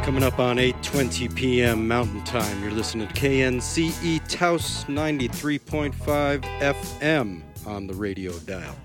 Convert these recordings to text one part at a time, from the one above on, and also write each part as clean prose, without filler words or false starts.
Coming up on 8:20 p.m. Mountain Time, you're listening to KNCE Taos 93.5 FM on the radio dial.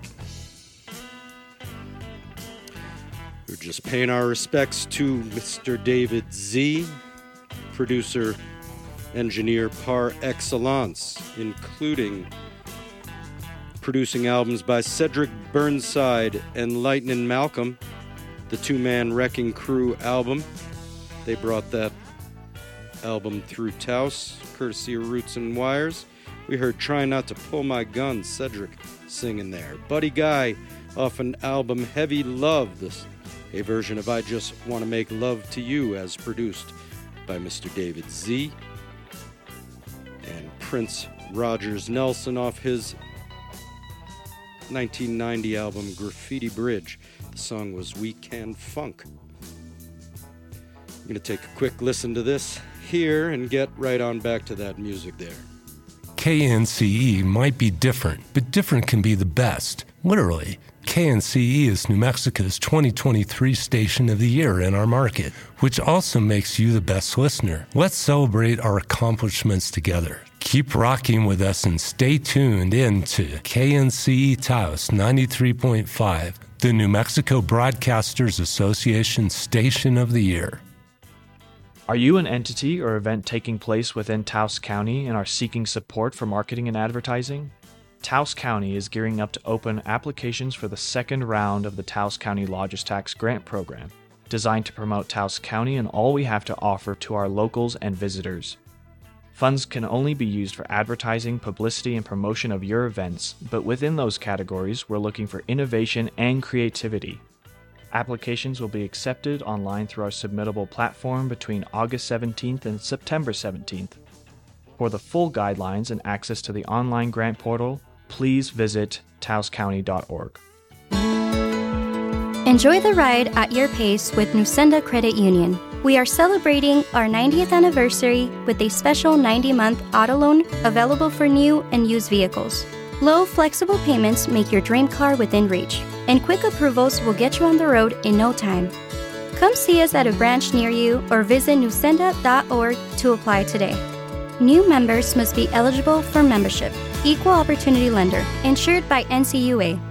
We're just paying our respects to Mr. David Z, producer, engineer par excellence, including producing albums by Cedric Burnside and Lightnin' Malcolm, the two-man Wrecking Crew album. They brought that album through Taos, courtesy of Roots and Wires. We heard Try Not to Pull My Gun, Cedric singing there. Buddy Guy off an album Heavy Love, a version of I Just Want to Make Love to You, as produced by Mr. David Z. And Prince Rogers Nelson off his 1990 album Graffiti Bridge. The song was We Can Funk. I'm going to take a quick listen to this here and get right on back to that music there. KNCE might be different, but different can be the best. Literally, KNCE is New Mexico's 2023 Station of the Year in our market, which also makes you the best listener. Let's celebrate our accomplishments together. Keep rocking with us and stay tuned in to KNCE Taos 93.5, the New Mexico Broadcasters Association Station of the Year. Are you an entity or event taking place within Taos County and are seeking support for marketing and advertising? Taos County is gearing up to open applications for the second round of the Taos County Lodgers Tax Grant Program, designed to promote Taos County and all we have to offer to our locals and visitors. Funds can only be used for advertising, publicity, and promotion of your events, but within those categories, we're looking for innovation and creativity. Applications will be accepted online through our submittable platform between August 17th and September 17th. For the full guidelines and access to the online grant portal, please visit taoscounty.org. Enjoy the ride at your pace with Nusenda Credit Union. We are celebrating our 90th anniversary with a special 90-month auto loan available for new and used vehicles. Low, flexible payments make your dream car within reach, and quick approvals will get you on the road in no time. Come see us at a branch near you or visit nusenda.org to apply today. New members must be eligible for membership. Equal Opportunity Lender, insured by NCUA.